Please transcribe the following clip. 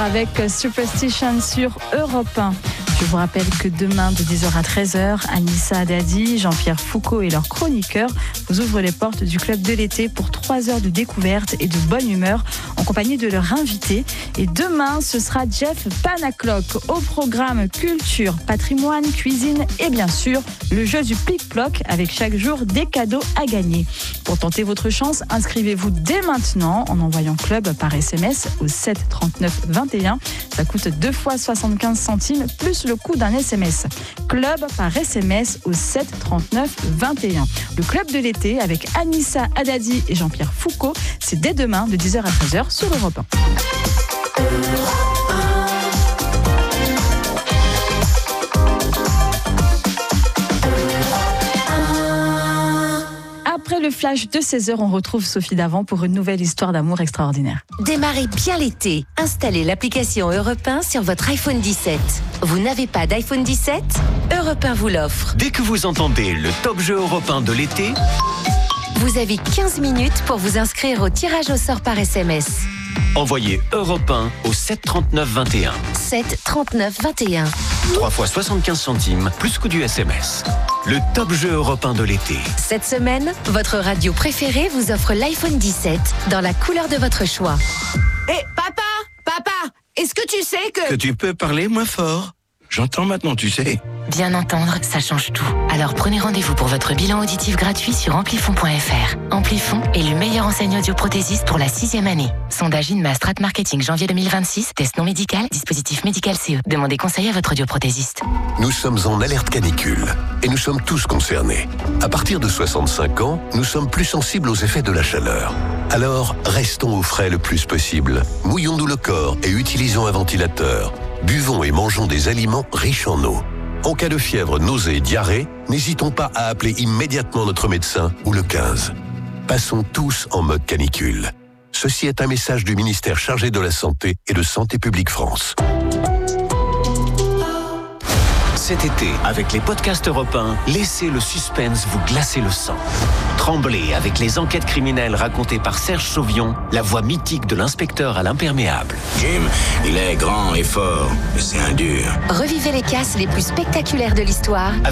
avec Superstition sur Europe 1. Je vous rappelle que demain, de 10h à 13h, Anissa Haddadi, Jean-Pierre Foucault et leurs chroniqueurs vous ouvrent les portes du Club de l'été pour 3 heures de découverte et de bonne humeur en compagnie de leurs invités. Et demain, ce sera Jeff Panaclock au programme culture, patrimoine, cuisine et bien sûr, le jeu du plic-ploc avec chaque jour des cadeaux à gagner. Pour tenter votre chance, inscrivez-vous dès maintenant en envoyant club par SMS au 7 39 21. Ça coûte 2 fois 75 centimes plus le coût d'un SMS. Club par SMS au 7 39 21. Le club de l'été avec Anissa Haddadi et Jean-Pierre Foucault, c'est dès demain de 10h à 13h sur Europe 1. Après le flash de 16h, on retrouve Sophie Davant pour une nouvelle histoire d'amour extraordinaire. Démarrez bien l'été. Installez l'application Europe 1 sur votre iPhone 17. Vous n'avez pas d'iPhone 17 ? Europe 1 vous l'offre. Dès que vous entendez le top jeu européen de l'été, vous avez 15 minutes pour vous inscrire au tirage au sort par SMS. Envoyez Europe 1 au 7 39 21. 7 39 21. 3 fois 75 centimes, plus coût du SMS. Le top jeu européen de l'été. Cette semaine, votre radio préférée vous offre l'iPhone 17 dans la couleur de votre choix. Papa, est-ce que tu sais que... Que tu peux parler moins fort. J'entends maintenant, tu sais. Bien entendre, ça change tout. Alors prenez rendez-vous pour votre bilan auditif gratuit sur amplifon.fr. Amplifon est le meilleur enseigne audioprothésiste pour la 6e année. Sondage INMA Strat Marketing janvier 2026, test non médical, dispositif médical CE. Demandez conseil à votre audioprothésiste. Nous sommes en alerte canicule et nous sommes tous concernés. À partir de 65 ans, nous sommes plus sensibles aux effets de la chaleur. Alors, restons au frais le plus possible. Mouillons-nous le corps et utilisons un ventilateur. Buvons et mangeons des aliments riches en eau. En cas de fièvre, nausée, diarrhée, n'hésitons pas à appeler immédiatement notre médecin ou le 15. Passons tous en mode canicule. Ceci est un message du ministère chargé de la Santé et de Santé publique France. Cet été, avec les podcasts européens, laissez le suspense vous glacer le sang. Tremblez avec les enquêtes criminelles racontées par Serge Sauvion, la voix mythique de l'inspecteur à l'imperméable. Jim, il est grand et fort, mais c'est un dur. Revivez les casses les plus spectaculaires de l'histoire